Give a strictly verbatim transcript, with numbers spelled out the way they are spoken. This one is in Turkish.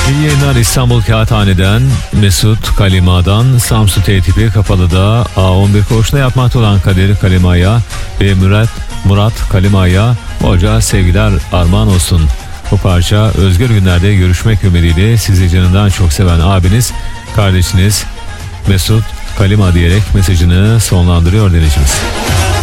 İyi yayınlar İstanbul Kağıthane'den, Mesut Kalima'dan, Samsun T tipi Kapalı'da A on bir koğuşta yapmakta olan Kadir Kalima'ya ve Murat, Murat Kalima'ya hoca sevgiler armağan olsun. Bu parça özgür günlerde görüşmek ümidiyle sizi canından çok seven abiniz, kardeşiniz Mesut Kalima diyerek mesajını sonlandırıyor dinleyicimiz.